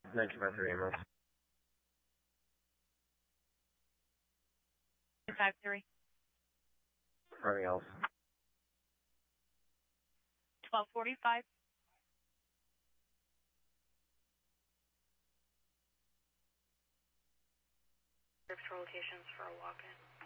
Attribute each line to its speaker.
Speaker 1: 1953 ambulance.
Speaker 2: 253.
Speaker 1: Anything else?
Speaker 2: 1245.
Speaker 3: Groups for locations for a walk-in.